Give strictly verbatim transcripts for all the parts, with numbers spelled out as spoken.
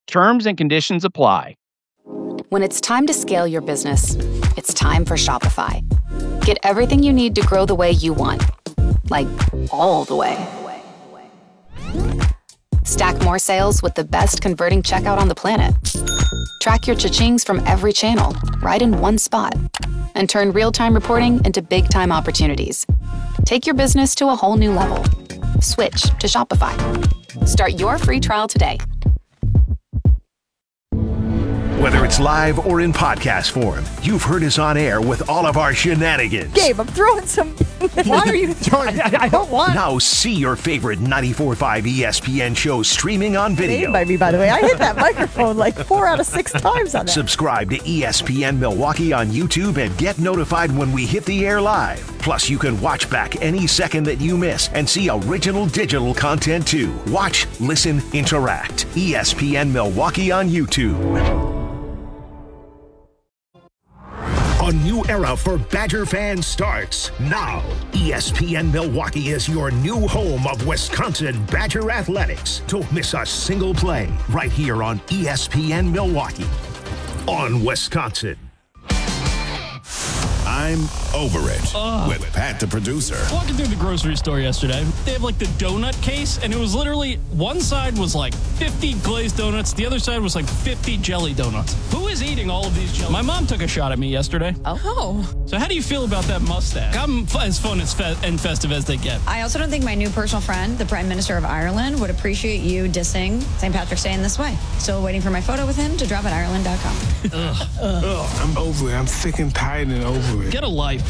Terms and conditions apply. When it's time to scale your business, it's time for Shopify. Get everything you need to grow the way you want. Like, all the way. Stack more sales with the best converting checkout on the planet. Track your cha-chings from every channel, right in one spot. And turn real-time reporting into big-time opportunities. Take your business to a whole new level. Switch to Shopify. Start your free trial today. Whether it's live or in podcast form, you've heard us on air with all of our shenanigans. Gabe, I'm throwing some... Why are you throwing... I, I don't want... Now see your favorite ninety-four point five E S P N show streaming on video. By me, by the way. I hit that microphone like four out of six times on that. Subscribe to E S P N Milwaukee on YouTube and get notified when we hit the air live. Plus, you can watch back any second that you miss and see original digital content too. Watch, listen, interact. E S P N Milwaukee on YouTube. A new era for Badger fans starts now. E S P N Milwaukee is your new home of Wisconsin Badger athletics. Don't miss a single play right here on E S P N Milwaukee on Wisconsin. I'm over it Ugh. with Pat the producer. Walking through the grocery store yesterday, they have like the donut case, and it was literally one side was like fifty glazed donuts, the other side was like fifty jelly donuts. Who is eating all of these jelly? My mom took a shot at me yesterday. Oh. So how do you feel about that mustache? I'm f- as fun as fe- and festive as they get. I also don't think my new personal friend, the Prime Minister of Ireland, would appreciate you dissing Saint Patrick's Day in this way. Still waiting for my photo with him to drop at Ireland dot com. Ugh. Ugh. I'm over it. I'm sick and tired and over it. Get a life.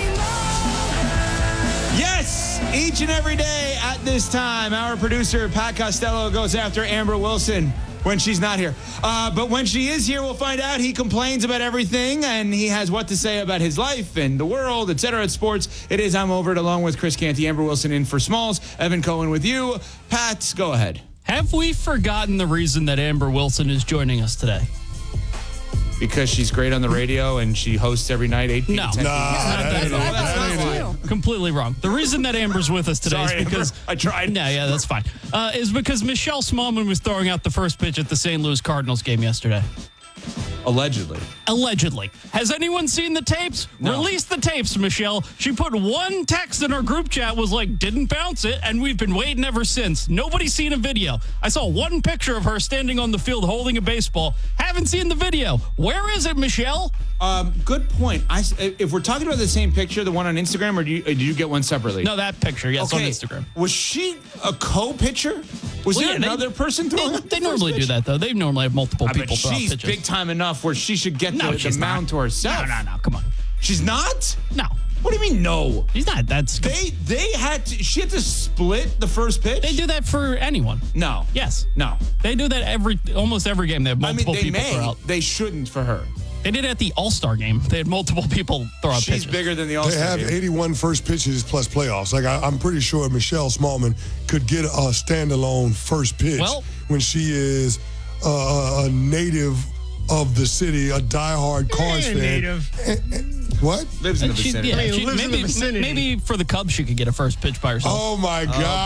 Yes, each and every day at this time, our producer, Pat Costello, goes after Amber Wilson when she's not here. Uh, but when she is here, we'll find out. He complains about everything, and he has what to say about his life and the world, et cetera, at sports. It is I'm Over It, along with Chris Canty, Amber Wilson in for Smalls, Evan Cohen with you. Pat, go ahead. Have we forgotten the reason that Amber Wilson is joining us today? Because she's great on the radio and she hosts every night, eight p.m. No. ten p.m. Nah, that that's, ain't that's, that's, that's not completely wrong. The reason that Amber's with us today Sorry, is because... Amber, I tried. No, yeah, that's fine. Uh, is because Michelle Smallman was throwing out the first pitch at the Saint Louis Cardinals game yesterday. Allegedly. Allegedly. Has anyone seen the tapes? No. Release the tapes, Michelle. She put one text in our group chat, was like, didn't bounce it, and we've been waiting ever since. Nobody's seen a video. I saw one picture of her standing on the field holding a baseball. Haven't seen the video. Where is it, Michelle? Um, good point. I, if we're talking about the same picture, the one on Instagram, or do you, did you get one separately? No, that picture, yes, okay. on Instagram. Was she a co-pitcher? Was well, there yeah, another they, person throwing They, the they normally pitch? do that, though. They normally have multiple I people mean, throw out she's pitches. big time enough where she should get no, the, the mound not. to herself. No, no, no, come on. She's not? No. What do you mean, no? She's not. That's They they had to, she had to split the first pitch? They do that for anyone. No. Yes. No. They do that every, almost every game. They have multiple I mean, they people may. throw out. They shouldn't for her. They did it at the All-Star game. They had multiple people throw out She's pitches. bigger than the They All-Star have game. eighty-one first pitches plus playoffs. Like I, I'm pretty sure Michelle Smallman could get a standalone first pitch Well, when she is uh, a native of the city, a diehard Cards fan. Native. And, and, what? Lives in the She- vicinity. yeah, Hey, she- lives in the maybe, vicinity. maybe for the Cubs she could get a first pitch by herself. Oh my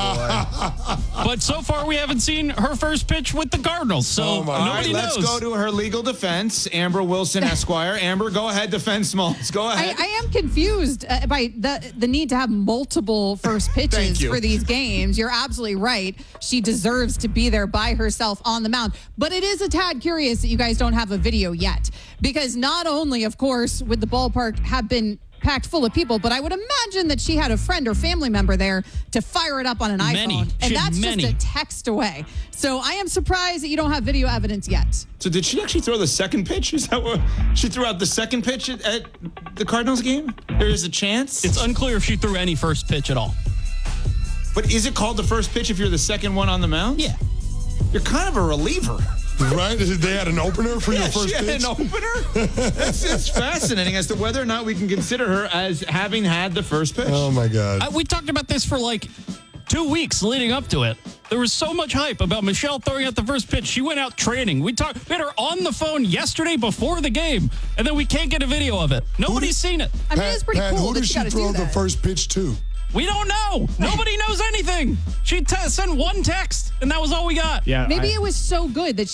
God! But so far we haven't seen her first pitch with the Cardinals, so Oh, my All right, nobody let's knows. go to her legal defense, Amber Wilson, Esquire. Amber, go ahead, defend Smalls. Go I, ahead. I am confused uh, by the the need to have multiple first pitches you. for these games. You're absolutely right. She deserves to be there by herself on the mound. But it is a tad curious that you guys don't have a video yet. Because not only, of course, would the ballpark have been packed full of people, but I would imagine that she had a friend or family member there to fire it up on an Many. iPhone. She And had that's many. just a text away. So I am surprised that you don't have video evidence yet. So did she actually throw the second pitch? Is that what she threw out the second pitch at, at the Cardinals game? There is a chance. It's unclear if she threw any first pitch at all. But is it called the first pitch if you're the second one on the mound? Yeah. You're kind of a reliever. Right? They had an opener for Yeah, your first she had pitch? an opener? That's it's fascinating as to whether or not we can consider her as having had the first pitch. Oh, my God. I, we talked about this for like two weeks leading up to it. There was so much hype about Michelle throwing out the first pitch. She went out training. We talked. We had her on the phone yesterday before the game, and then we can't get a video of it. Nobody's seen it. I mean, Pat, it's pretty Pat, cool who that did she she got to throw do the that. first pitch to? We don't know. Nobody knows anything. She t- sent one text, and that was all we got. Yeah, Maybe I- it was so good that